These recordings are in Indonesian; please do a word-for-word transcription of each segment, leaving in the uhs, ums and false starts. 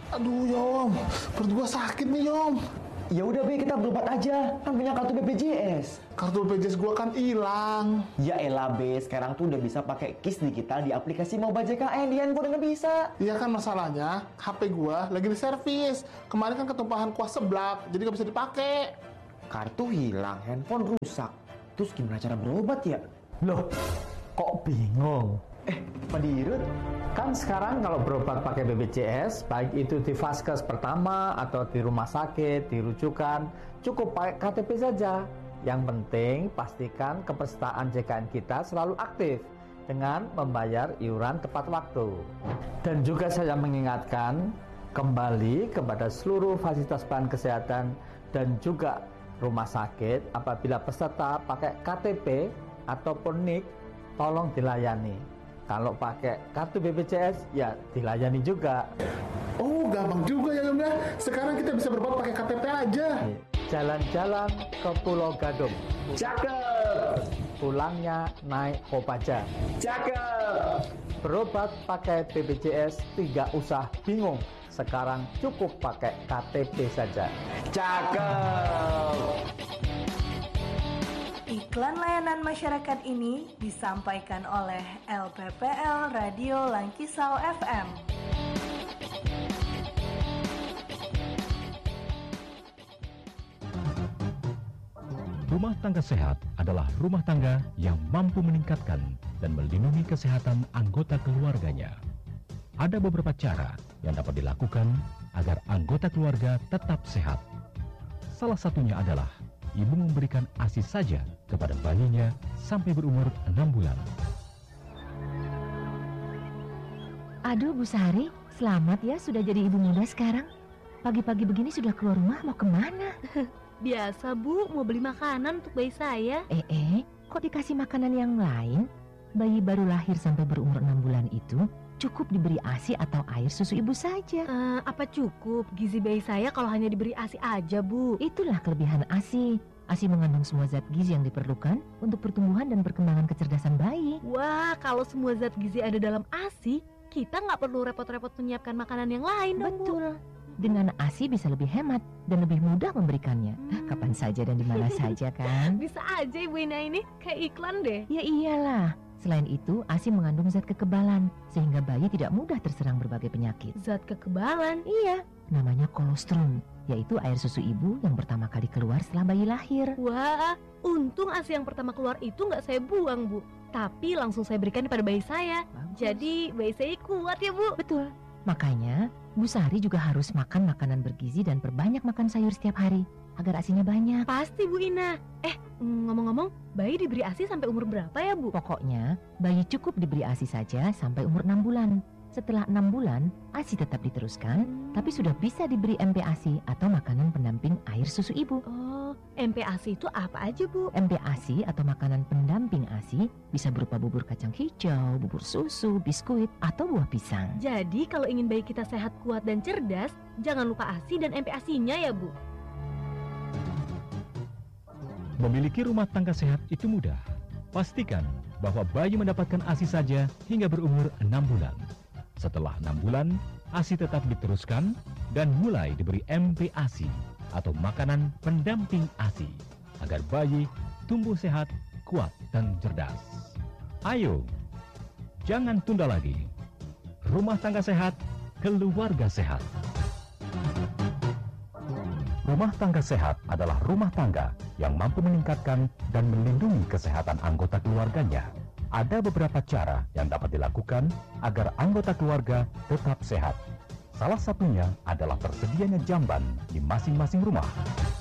Aduh Yom, perut gua sakit nih Yom. Ya udah Be, kita berobat aja. Kan punya kartu B P J S. Kartu B P J S gua kan hilang. Ya elah Be, sekarang tuh udah bisa pakai KIS digital di aplikasi Mobile J K N di handphone udah bisa. Iya kan, masalahnya H P gua lagi di servis. Kemarin kan ketumpahan kuah seblak, jadi gak bisa dipakai. Kartu hilang, handphone rusak. Terus gimana cara berobat ya? Loh, kok bingung? Eh, Pak Dirut, Kan sekarang kalau berobat pakai B P J S, baik itu di vaskes pertama atau di rumah sakit, di rujukan, cukup pakai K T P saja. Yang penting pastikan kepesertaan J K N kita selalu aktif dengan membayar iuran tepat waktu. Dan juga saya mengingatkan kembali kepada seluruh fasilitas pelayanan kesehatan dan juga rumah sakit, apabila peserta pakai K T P ataupun N I K, tolong dilayani. Kalau pakai kartu B P J S, ya dilayani juga. Oh, gampang juga ya Yom ya. Sekarang kita bisa berobat pakai K T P aja. Jalan-jalan ke Pulau Gadung. cakep. Pulangnya naik Kopaja. Cakep. Berobat pakai B P J S, tidak usah bingung. Sekarang cukup pakai K T P saja. Cakep. Iklan layanan masyarakat ini disampaikan oleh L P P L Radio Langkisau F M. Rumah tangga sehat adalah rumah tangga yang mampu meningkatkan dan melindungi kesehatan anggota keluarganya. Ada beberapa cara yang dapat dilakukan agar anggota keluarga tetap sehat. Salah satunya adalah ibu memberikan ASI saja kepada bayinya sampai berumur enam bulan. Aduh Bu Sari, selamat ya sudah jadi ibu muda sekarang. Pagi-pagi begini sudah keluar rumah, mau kemana? Biasa Bu, mau beli makanan untuk bayi saya. Eh, eh, kok dikasih makanan yang lain? Bayi baru lahir sampai berumur enam bulan itu cukup diberi ASI atau air susu ibu saja. Uh, apa cukup gizi bayi saya kalau hanya diberi ASI aja Bu? Itulah kelebihan ASI. ASI mengandung semua zat gizi yang diperlukan untuk pertumbuhan dan perkembangan kecerdasan bayi. Wah, kalau semua zat gizi ada dalam ASI, kita nggak perlu repot-repot menyiapkan makanan yang lain dong, Bu. Betul. Dengan ASI bisa lebih hemat dan lebih mudah memberikannya. Hmm. Kapan saja dan di mana saja kan? Bisa aja Ibu Ina ini kayak iklan deh. Ya iyalah. Selain itu, ASI mengandung zat kekebalan sehingga bayi tidak mudah terserang berbagai penyakit. Zat kekebalan? Iya, namanya kolostrum, yaitu air susu ibu yang pertama kali keluar setelah bayi lahir. Wah, untung ASI yang pertama keluar itu nggak saya buang Bu, tapi langsung saya berikan kepada bayi saya. Bagus. Jadi bayi saya kuat ya Bu. Betul. Makanya Bu Sari juga harus makan makanan bergizi dan perbanyak makan sayur setiap hari agar ASINya banyak. Pasti Bu Ina. Eh, ngomong-ngomong, bayi diberi ASI sampai umur berapa ya Bu? Pokoknya bayi cukup diberi ASI saja sampai umur enam bulan. Setelah enam bulan, ASI tetap diteruskan, Hmm. tapi sudah bisa diberi M P A S I atau makanan pendamping air susu ibu. Oh, M P A S I itu apa aja Bu? M P A S I atau makanan pendamping ASI bisa berupa bubur kacang hijau, bubur susu, biskuit, atau buah pisang. Jadi kalau ingin bayi kita sehat, kuat, dan cerdas, jangan lupa ASI dan M P A S I-nya ya Bu. Memiliki rumah tangga sehat itu mudah. Pastikan bahwa bayi mendapatkan ASI saja hingga berumur enam bulan. Setelah enam bulan, ASI tetap diteruskan dan mulai diberi M P A S I atau makanan pendamping ASI agar bayi tumbuh sehat, kuat, dan cerdas. Ayo, jangan tunda lagi. Rumah tangga sehat, keluarga sehat. Rumah tangga sehat adalah rumah tangga yang mampu meningkatkan dan melindungi kesehatan anggota keluarganya. Ada beberapa cara yang dapat dilakukan agar anggota keluarga tetap sehat. Salah satunya adalah tersedianya jamban di masing-masing rumah.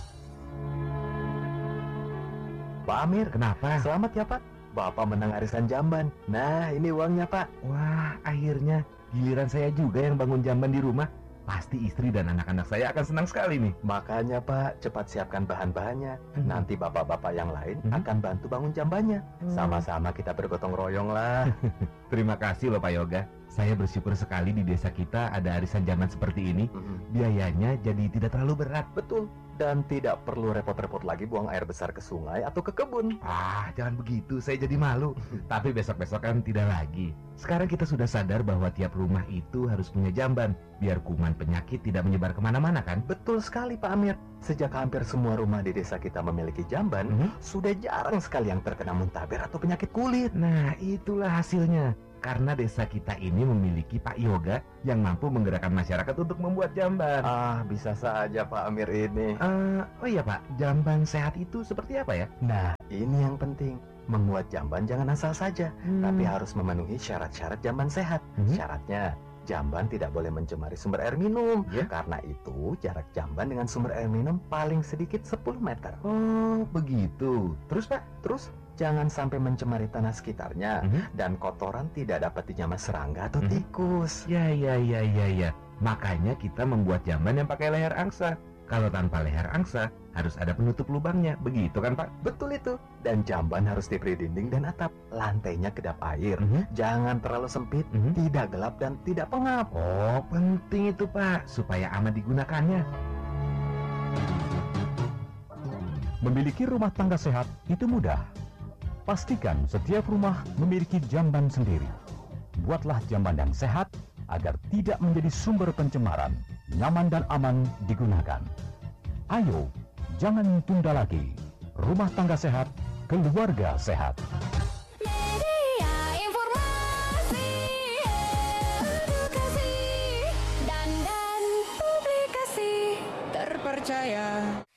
Pak Amir, kenapa? Selamat ya Pak, Bapak menang arisan jamban. Nah, ini uangnya Pak. Wah, akhirnya giliran saya juga yang bangun jamban di rumah. Pasti istri dan anak-anak saya akan senang sekali nih. Makanya Pak, cepat siapkan bahan-bahannya. Hmm. Nanti bapak-bapak yang lain hmm. akan bantu bangun jambannya. Hmm. Sama-sama kita bergotong royong lah. Terima kasih loh Pak Yoga. Saya bersyukur sekali di desa kita ada arisan jamban seperti ini. Mm-mm. Biayanya jadi tidak terlalu berat. Betul. Dan tidak perlu repot-repot lagi buang air besar ke sungai atau ke kebun. Ah, jangan begitu, saya jadi malu. Tapi besok-besok kan tidak lagi. Sekarang kita sudah sadar bahwa tiap rumah itu harus punya jamban, biar kuman penyakit tidak menyebar kemana-mana kan? Betul sekali Pak Amir. Sejak hampir semua rumah di desa kita memiliki jamban, Mhm. sudah jarang sekali yang terkena muntaber atau penyakit kulit. Nah, itulah hasilnya. Karena desa kita ini memiliki Pak Yoga yang mampu menggerakkan masyarakat untuk membuat jamban. Ah, bisa saja Pak Amir ini. Eh, oh iya Pak, jamban sehat itu seperti apa ya? Nah, ini yang penting. Membuat jamban jangan asal saja, Hmm. tapi harus memenuhi syarat-syarat jamban sehat. Mhm. Syaratnya, jamban tidak boleh mencemari sumber air minum. Ya. Karena itu, jarak jamban dengan sumber air minum paling sedikit sepuluh meter. Oh, begitu. Terus Pak? Terus, jangan sampai mencemari tanah sekitarnya. Mhm. Dan kotoran tidak dapat dijamah serangga atau Mhm. tikus. Ya, ya, ya, ya, ya. Makanya kita membuat jamban yang pakai leher angsa. Kalau tanpa leher angsa, harus ada penutup lubangnya. Begitu kan Pak? Betul itu. Dan jamban harus diberi dinding dan atap. Lantainya kedap air. Mhm. Jangan terlalu sempit, Mhm. tidak gelap dan tidak pengap. Oh, penting itu Pak, supaya aman digunakannya. Memiliki rumah tangga sehat itu mudah. Pastikan setiap rumah memiliki jamban sendiri. Buatlah jamban yang sehat agar tidak menjadi sumber pencemaran, nyaman dan aman digunakan. Ayo, jangan tunda lagi. Rumah tangga sehat, keluarga sehat. Media informasi, edukasi, dan dan publikasi terpercaya.